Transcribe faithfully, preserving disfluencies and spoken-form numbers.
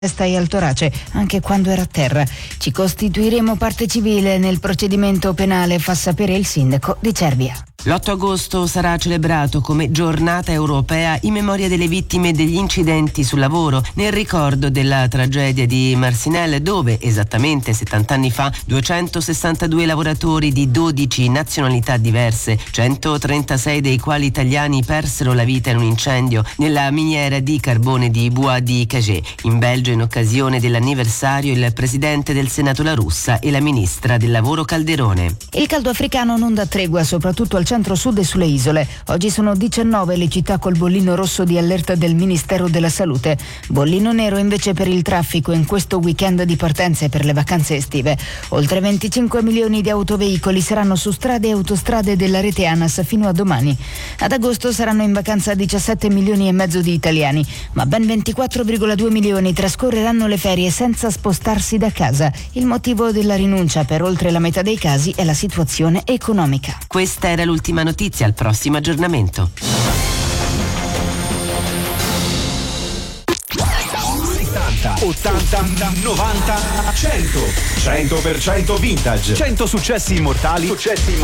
testa e al torace, anche quando era a terra. Ci costituiremo parte civile nel procedimento penale, fa sapere il sindaco di Cervia. L'otto agosto sarà celebrato come giornata europea in memoria delle vittime degli incidenti sul lavoro, nel ricordo della tragedia di Marcinelle, dove esattamente settanta anni fa duecentosessantadue lavoratori di dodici nazionalità diverse, centotrentasei dei quali italiani, persero la vita in un incendio nella miniera di carbone di Bois di Cagé. In Belgio, in occasione dell'anniversario, il presidente del Senato La Russa e la ministra del lavoro Calderone. Il caldo africano non dà tregua, soprattutto al centro-sud e sulle isole. Oggi sono diciannove le città col bollino rosso di allerta del Ministero della Salute. Bollino nero invece per il traffico in questo weekend di partenze per le vacanze estive. Oltre venticinque milioni di autoveicoli saranno su strade e autostrade della rete ANAS fino a domani. Ad agosto saranno in vacanza diciassette milioni e mezzo di italiani, ma ben ventiquattro virgola due milioni trascorreranno le ferie senza spostarsi da casa. Il motivo della rinuncia per oltre la metà dei casi è la situazione economica. Questa era l'ultima notizia, al prossimo aggiornamento. settanta, ottanta, novanta, cento. cento per cento vintage. cento successi immortali. Successi immortali.